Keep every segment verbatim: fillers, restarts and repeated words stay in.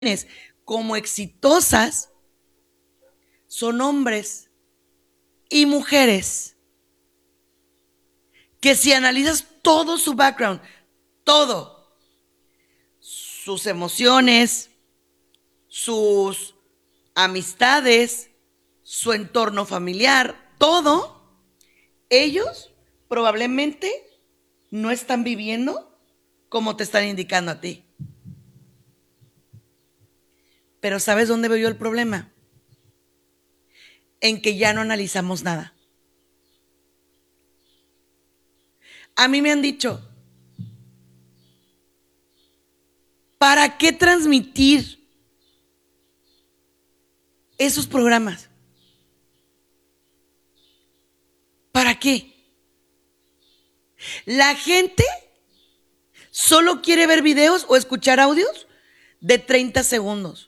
como exitosas son hombres y mujeres que si analizas todo su background, todo, sus emociones, sus amistades, su entorno familiar, todo, ellos probablemente no están viviendo como te están indicando a ti. Pero ¿sabes dónde veo yo el problema? En que ya no analizamos nada. A mí me han dicho, ¿para qué transmitir esos programas? ¿Para qué? La gente solo quiere ver videos o escuchar audios de treinta segundos.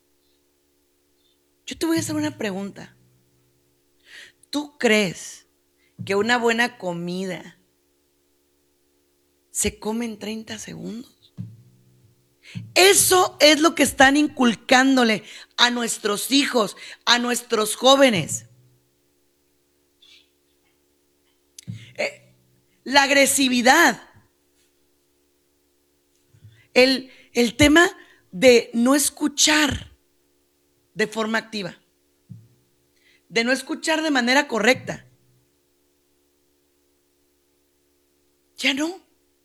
Yo te voy a hacer una pregunta. ¿Tú crees que una buena comida se come en treinta segundos? Eso es lo que están inculcándole a nuestros hijos, a nuestros jóvenes. Eh, la agresividad. El, el tema de no escuchar de forma activa. De no escuchar de manera correcta. Ya no.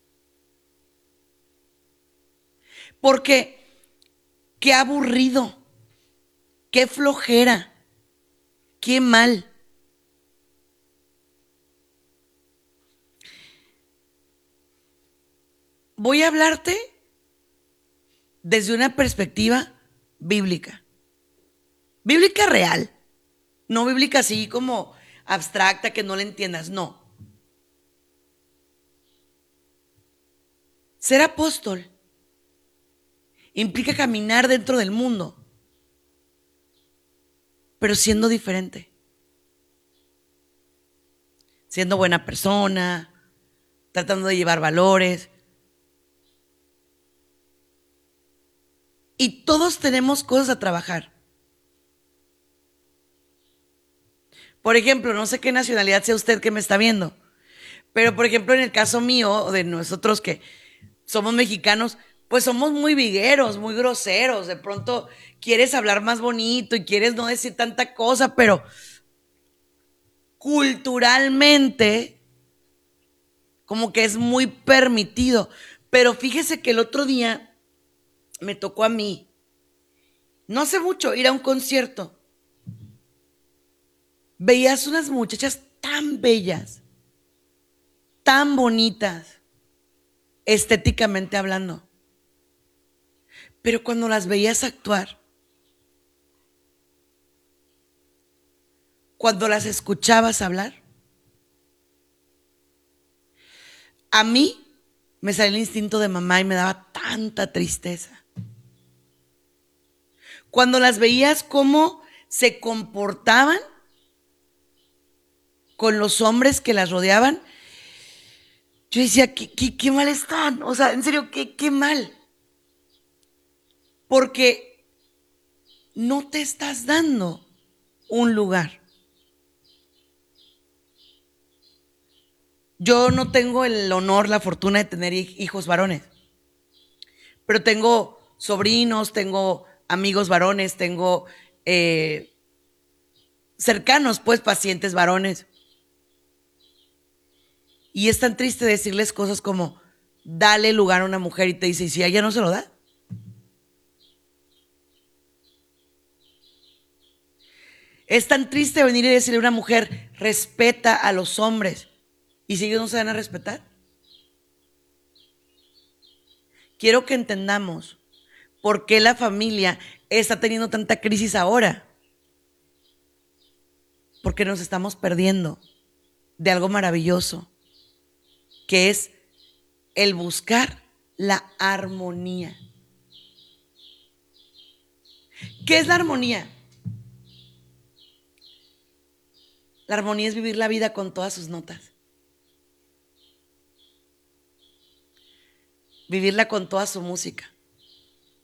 Porque qué aburrido, qué flojera, qué mal. Voy a hablarte desde una perspectiva bíblica. Bíblica real. No bíblica así como abstracta que no la entiendas, no. Ser apóstol implica caminar dentro del mundo, pero siendo diferente. Siendo buena persona, tratando de llevar valores. Y todos tenemos cosas a trabajar. Por ejemplo, no sé qué nacionalidad sea usted que me está viendo, pero por ejemplo en el caso mío, de nosotros que somos mexicanos, pues somos muy vigueros, muy groseros. De pronto quieres hablar más bonito y quieres no decir tanta cosa, pero culturalmente como que es muy permitido. Pero fíjese que el otro día me tocó a mí, no hace mucho, ir a un concierto. Veías unas muchachas tan bellas, tan bonitas, estéticamente hablando. Pero cuando las veías actuar, cuando las escuchabas hablar, a mí me salió el instinto de mamá y me daba tanta tristeza. Cuando las veías cómo se comportaban con los hombres que las rodeaban, yo decía, qué, qué, qué mal están. O sea, en serio, qué, qué mal. Porque no te estás dando un lugar. Yo no tengo el honor, la fortuna de tener hijos varones, pero tengo sobrinos, tengo amigos varones, tengo eh, cercanos, pues, pacientes varones. Y es tan triste decirles cosas como, dale lugar a una mujer, y te dice, ¿y si a ella no se lo da? Es tan triste venir y decirle a una mujer, respeta a los hombres, y si ellos no se van a respetar. Quiero que entendamos por qué la familia está teniendo tanta crisis ahora. Porque nos estamos perdiendo de algo maravilloso, que es el buscar la armonía. ¿Qué es la armonía? La armonía es vivir la vida con todas sus notas. Vivirla con toda su música.